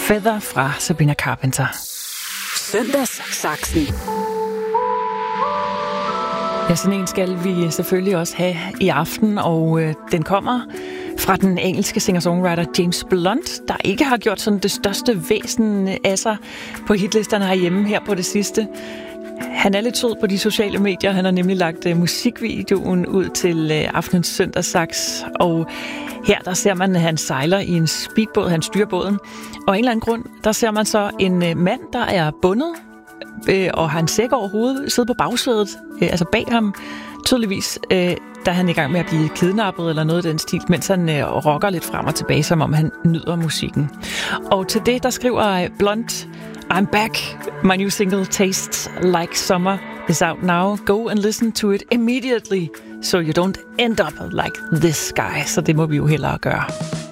Feather fra Sabrina Carpenter. Søndagssaksen. Ja, sådan en skal vi selvfølgelig også have i aften, og den kommer fra den engelske singer-songwriter James Blunt, der ikke har gjort sådan det største væsen af sig på hitlisterne herhjemme her på det sidste. Han er lidt sød på de sociale medier. Han har nemlig lagt musikvideoen ud til aftenens søndagssaks, og her der ser man, at han sejler i en speedbåd, han styrer båden, og af en eller anden grund, der ser man så en mand, der er bundet og har en sæk over hovedet, sidder på bagsædet, altså bag ham, tydeligvis, da han er i gang med at blive kidnappet eller noget i den stil, mens han rocker lidt frem og tilbage, som om han nyder musikken. Og til det, der skriver Blunt, I'm back. My new single, Tastes Like Summer, is out now. Go and listen to it immediately, so you don't end up like this guy. Så det må vi jo hellere gøre.